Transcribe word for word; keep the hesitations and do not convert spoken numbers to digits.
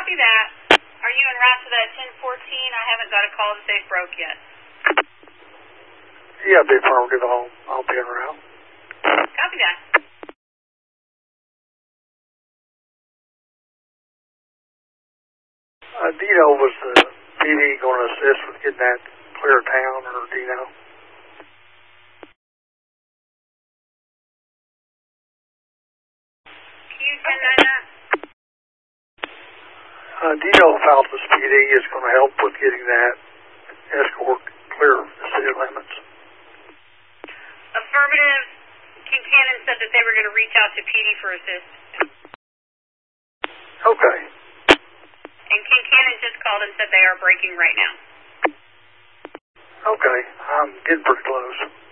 Copy that. Are you en route to that ten fourteen? I haven't got a call to say it broke yet. Yeah, be affirmative. I'll, I'll be en route. Copy that. Uh, do you know, was the P D going to assist with getting that clear of town, or do you know? Can you send that up? Uh, do you know if Altus P D is going to help with getting that escort clear of the city limits? Affirmative. Kincannon said that they were going to reach out to P D for assistance. Okay. And Kincannon just called and said they are breaking right now. Okay. I'm getting pretty close.